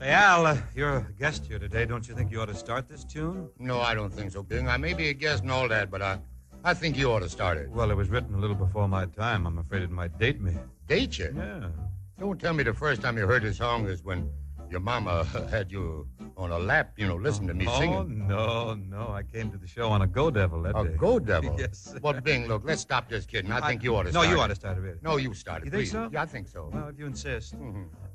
Hey, Al, you're a guest here today. Don't you think you ought to start this tune? No, I don't think so, Bing. I may be a guest and all that, but I think you ought to start it. Well, it was written a little before my time. I'm afraid it might date me. Date you? Yeah. Don't tell me the first time you heard this song is when your mama had you on her lap, listen to me singing. Oh, no. I came to the show on a Go Devil that day. A Go Devil? Yes. Well, Bing, look, let's stop this kidding. I think you ought to start No, you it. ought to start it. No, you start it, You think please. so? Yeah, I think so. Well, if you insist. Mm-hmm.